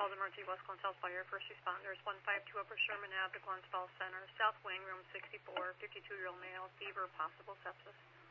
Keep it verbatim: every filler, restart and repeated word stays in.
call to emergency West Glensville Fire. First responders, one five two Upper Sherman Avenue, Glensville Center, South Wing, room sixty-four, fifty-two-year-old male, fever, possible sepsis.